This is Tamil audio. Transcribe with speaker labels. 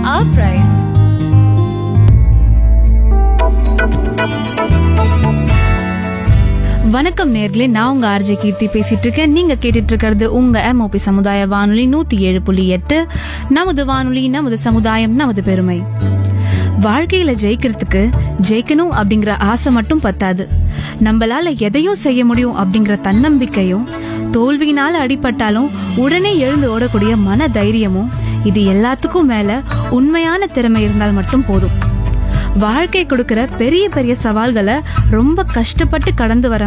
Speaker 1: our pride.
Speaker 2: வணக்கம் நேர்களே, நான் உங்க ஆர்ஜே கீர்த்தி பேசிட்டு இருக்கேன். நீங்க கேட்டுட்டு இருக்கிறது உங்க MOP சமுதாய வானொலி 107.8. நமது வானொலி, நமது சமுதாயம், நமது பெருமை. வாழ்க்கையில ஜெயிக்கணும் அப்படிங்கிற ஆசை மட்டும் பத்தாது. நம்மளால எதையும் செய்ய முடியும் அப்படிங்கிற தன்னம்பிக்கையும், தோல்வியினால அடிபட்டாலும் உடனே எழுந்து ஓடக்கூடிய மன தைரியமும், இது எல்லாத்துக்கும் மேல உண்மையான திறமை இருந்தால் மட்டும் போதும். வாழ்க்கை கொடுக்கிற பெரிய பெரிய சவால்களை ரொம்ப கஷ்டப்பட்டு கடந்து வர